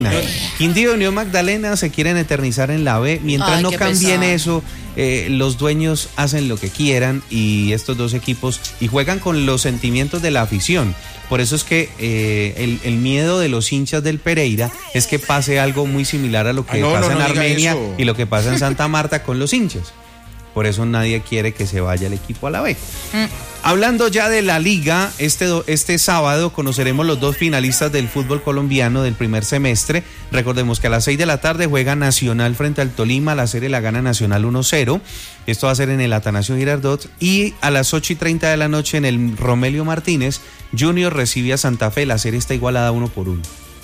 Quindío y Unión Magdalena se quieren eternizar en la B. Mientras no cambien eso, los dueños hacen lo que quieran y estos dos equipos y juegan con los sentimientos de la afición. Por eso es que el miedo de los hinchas del Pereira es que pase algo muy similar a lo que pasa en Armenia y lo que pasa en Santa Marta con los hinchas. Por eso nadie quiere que se vaya el equipo a la B. Hablando ya de la liga, este sábado conoceremos los dos finalistas del fútbol colombiano del primer semestre. Recordemos que a las 6 de la tarde juega Nacional frente al Tolima, la serie la gana Nacional 1-0. Esto va a ser en el Atanasio Girardot. Y a las 8:30 de la noche en el Romelio Martínez, Junior recibe a Santa Fe, la serie está igualada 1-1.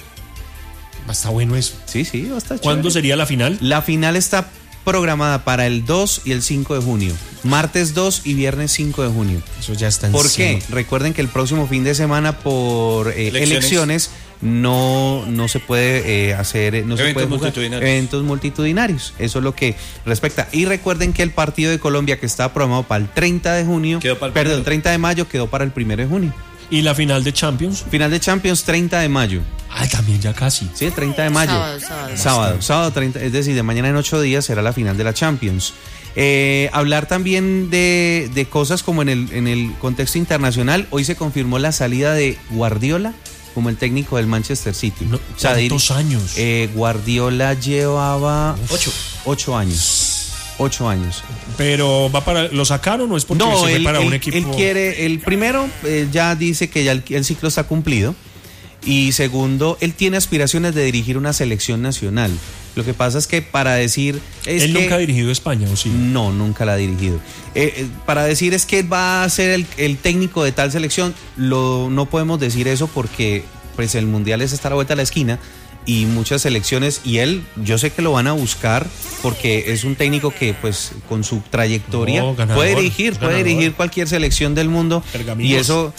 Está bueno eso. Sí, va a estar chévere. ¿Cuándo sería la final? La final está programada para el 2 y el 5 de junio. Martes 2 y viernes 5 de junio. Eso ya está ¿Por encima. qué? Recuerden que el próximo fin de semana por elecciones no se puede hacer eventos multitudinarios. Eso es lo que respecta. Y recuerden que el partido de Colombia que estaba programado para el 30 de junio, 30 de mayo quedó para el 1 de junio. ¿Y la final de Champions? Final de Champions 30 de mayo. También ya casi. Sí, el 30 de mayo. Sábado 30, es decir, de mañana en 8 días será la final de la Champions. Hablar también de cosas como en el contexto internacional. Hoy se confirmó la salida de Guardiola como el técnico del Manchester City. ¿Cuántos años? Guardiola llevaba 8 años. 8 años. Pero ¿lo sacaron o es porque se fue para un equipo? Él quiere, el primero ya dice que ya el ciclo está cumplido. Y segundo, él tiene aspiraciones de dirigir una selección nacional. Lo que pasa es que para decir... ¿Él nunca ha dirigido España o sí? No, nunca la ha dirigido. Para decir es que él va a ser el técnico de tal selección, no podemos decir eso porque pues el Mundial está a la vuelta de la esquina y muchas selecciones, y él, yo sé que lo van a buscar porque es un técnico que pues con su trayectoria puede dirigir cualquier selección del mundo. Y eso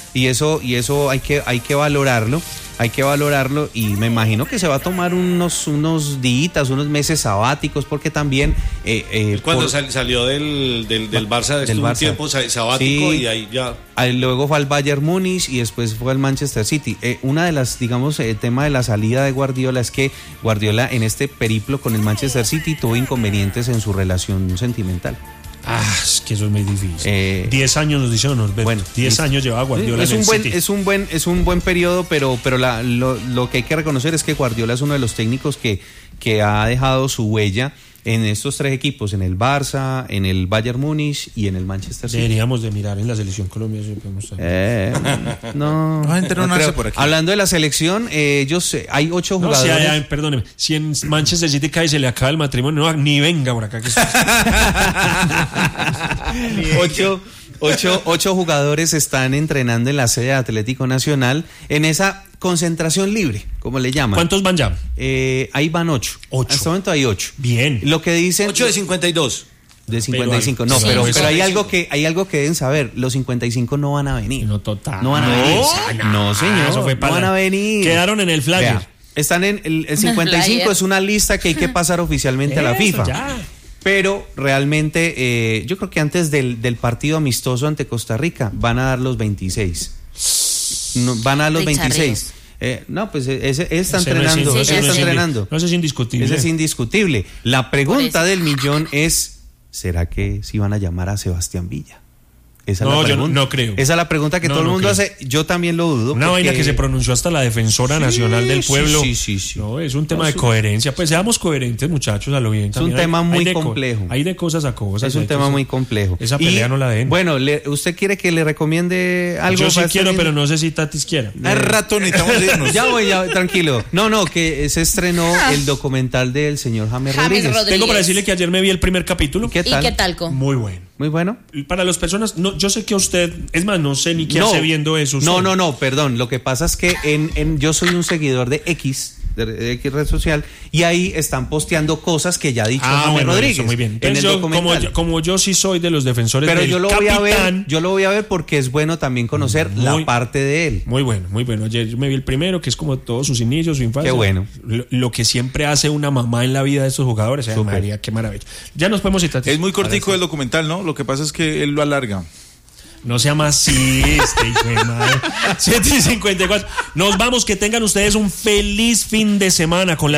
hay que valorarlo. Hay que valorarlo y me imagino que se va a tomar unos días, unos meses sabáticos, porque también... cuando salió del Barça, estuvo un tiempo sabático, sí, y ahí ya... Luego fue al Bayern Múnich y después fue al Manchester City. Una de las, digamos, el tema de la salida de Guardiola es que Guardiola en este periplo con el Manchester City tuvo inconvenientes en su relación sentimental. Es que eso es muy difícil. 10 años nos dijeron Norberto. Bueno, 10 años llevaba Guardiola en el City. Es un buen periodo, pero lo que hay que reconocer es que Guardiola es uno de los técnicos que ha dejado su huella en estos tres equipos, en el Barça, en el Bayern Múnich y en el Manchester City. Deberíamos de mirar en la selección Colombia. No creo. Por aquí. Hablando de la selección, hay 8 jugadores. Perdóneme, si en Manchester City cae y se le acaba el matrimonio, ni venga por acá. Ocho jugadores están entrenando en la sede de Atlético Nacional en esa concentración libre, como le llaman. ¿Cuántos van ya? Ahí van 8. En este momento hay 8. Bien. Lo que dicen 8 de 52. De 55. Pero hay algo que deben saber. Los 55 no van a venir. No, total. No van a venir. No, señor. Eso fue no van a venir. Quedaron en el flyer. Vea, están en el 55 es una lista que hay que pasar oficialmente a la FIFA. Ya. Pero realmente yo creo que antes del partido amistoso ante Costa Rica van a dar los 26. Van a dar los 26. Pues él está entrenando. No, eso es indiscutible. Eso es indiscutible. La pregunta del millón es, ¿será que sí van a llamar a Sebastián Villa? Esa es la pregunta. Yo no creo. Esa es la pregunta que todo el mundo hace. Yo también lo dudo. Una vaina que se pronunció hasta la defensora nacional del pueblo. Sí. No, es un tema de coherencia. Pues seamos coherentes, muchachos, a lo bien. Es un tema muy complejo. Hay de cosas a cosas. Es un tema muy complejo. Esa pelea no la den. Bueno, ¿usted quiere que le recomiende algo? Yo sí quiero, pero no sé si Tatis quiera. Al rato necesitamos irnos. Ya voy, tranquilo. No, que se estrenó el documental del señor James Rodríguez. Tengo para decirle que ayer me vi el primer capítulo. ¿Qué tal? ¿Y qué tal? Muy bueno. Muy bueno. Para las personas, yo sé que usted, es más, no sé ni qué hace viendo eso. No, perdón. Lo que pasa es que yo soy un seguidor de X red social, y ahí están posteando cosas que ya ha dicho James Rodríguez. Eso, muy bien. Entonces, como yo sí soy de los defensores del capitán, yo lo voy a ver porque es bueno también conocer la parte de él. Muy bueno. Ayer yo me vi el primero, que es como todos sus inicios, su infancia. Qué bueno. Lo que siempre hace una mamá en la vida de estos jugadores. María, qué maravilla. Ya nos podemos citar. Es muy cortico el documental, ¿no? Lo que pasa es que él lo alarga. No sea masista, hijo de madre. 7:54. Nos vamos, que tengan ustedes un feliz fin de semana con la